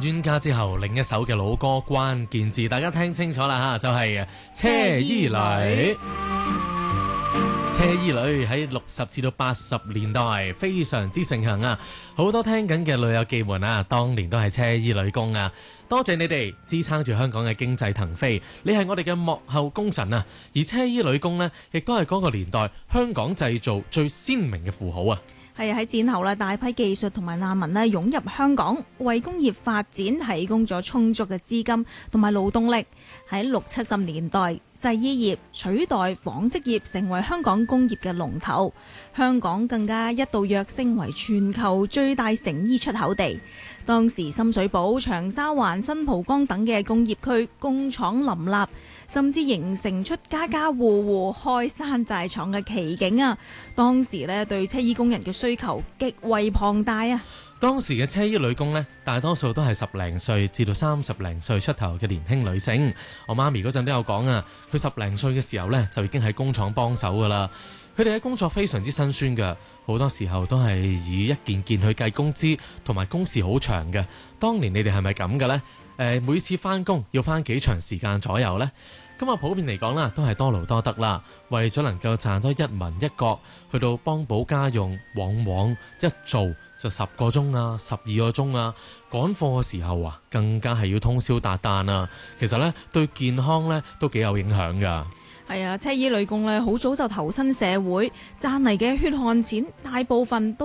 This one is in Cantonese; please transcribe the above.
冤家之後，另一首嘅老歌關鍵字，大家聽清楚啦嚇，就係車衣女。車衣女喺60至到80年代非常之盛行啊！好多聽緊嘅老友記們啊，當年都係車衣女工啊！多謝你哋支撐住香港嘅經濟騰飛，你係我哋嘅幕後功臣啊！而車衣女工呢，亦都係嗰個年代香港製造最鮮明嘅符號啊！ 係啊，喺戰後啦，大批技術同埋難民咧湧入香港，為工業發展提供咗充足嘅資金同埋勞動力。喺60、70年代，製衣業取代紡織業成為香港工業嘅龍頭，香港更加一度躍升為全球最大成衣出口地。當時深水埗、長沙灣、新蒲崗等嘅工業區工廠林立，甚至形成出家家戶戶開山寨廠嘅奇景啊！當時咧對車衣工人嘅需求極為龐大啊！ 當時嘅車衣女工呢，大多數都係10零歲至到30零歲出頭嘅年輕女性。我媽咪嗰陣都有講啊，佢10零歲嘅時候呢，就已經喺工廠幫手噶啦。佢哋嘅工作非常之辛酸嘅，好多時候都係以一件件去計工資，同埋工時好長嘅。當年你哋係咪咁嘅呢？每次返工要返幾長時間左右呢？咁啊，普遍嚟講啦，都係多勞多得啦。為咗能夠賺多一文一角，去到幫補家用，往往一做就10個鐘啊，12個鐘啊。趕貨嘅時候啊，更加係要通宵達旦啊。其實呢，對健康呢都幾有影響㗎。 係啊，車衣女工呢，好早就投身社會，賺嚟嘅血汗錢大部分都